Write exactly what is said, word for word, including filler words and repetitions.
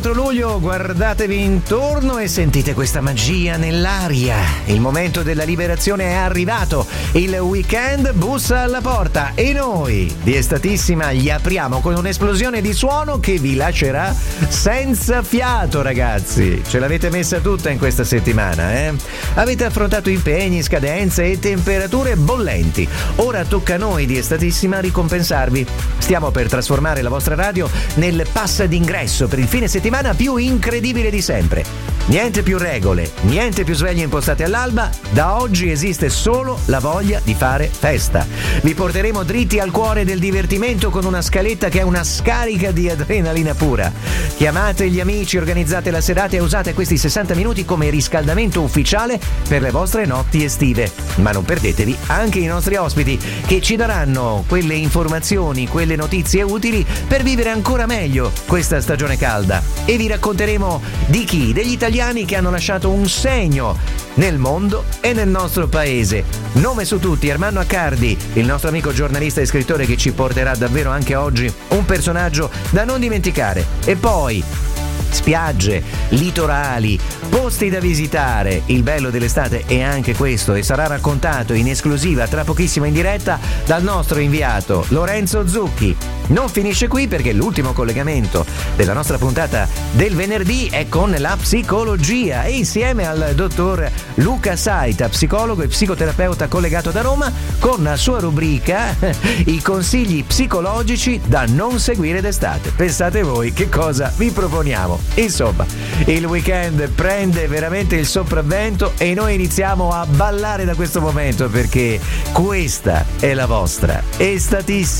luglio, guardatevi intorno e sentite questa magia nell'aria. Il momento della liberazione è arrivato. Il weekend bussa alla porta e noi di Estatissima gli apriamo con un'esplosione di suono che vi lascerà senza fiato, ragazzi. Ce l'avete messa tutta in questa settimana, eh? Avete affrontato impegni, scadenze e temperature bollenti. Ora tocca a noi di Estatissima ricompensarvi. Stiamo per trasformare la vostra radio nel passa d'ingresso per il fine settimana più incredibile di sempre. Niente più regole, niente più sveglie impostate all'alba. Da oggi esiste solo la voglia di fare festa. Vi porteremo dritti al cuore del divertimento con una scaletta che è una scarica di adrenalina pura. Chiamate gli amici, organizzate la serata e usate questi sessanta minuti come riscaldamento ufficiale per le vostre notti estive. Ma non perdetevi anche i nostri ospiti che ci daranno quelle informazioni, quelle notizie utili per vivere ancora meglio questa stagione calda. E vi racconteremo di chi? Degli italiani che hanno lasciato un segno nel mondo e nel nostro paese. Nome su tutti, Armando Accardi, il nostro amico giornalista e scrittore che ci porterà davvero anche oggi un personaggio da non dimenticare. E poi spiagge, litorali, posti da visitare. Il bello dell'estate è anche questo e sarà raccontato in esclusiva tra pochissimo in diretta dal nostro inviato Lorenzo Zucchi. Non finisce qui perché l'ultimo collegamento della nostra puntata del venerdì è con la psicologia e insieme al dottor Luca Saita, psicologo e psicoterapeuta collegato da Roma, con la sua rubrica i consigli psicologici da non seguire d'estate. Pensate voi che cosa vi proponiamo. Insomma, il weekend prende veramente il sopravvento e noi iniziamo a ballare da questo momento perché questa è la vostra Estatissima.